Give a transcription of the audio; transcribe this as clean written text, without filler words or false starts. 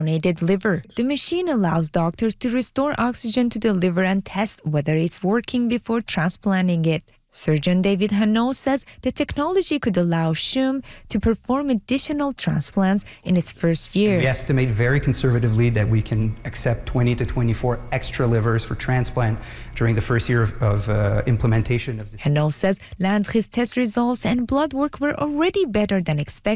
donated liver. The machine allows doctors to restore oxygen to the liver and test whether it's working before transplanting it. Surgeon David Hanot says the technology could allow CHUM to perform additional transplants in its first year. We estimate very conservatively that we can accept 20 to 24 extra livers for transplant during the first year of implementation of this. Hanot says Landry's test results and blood work were already better than expected.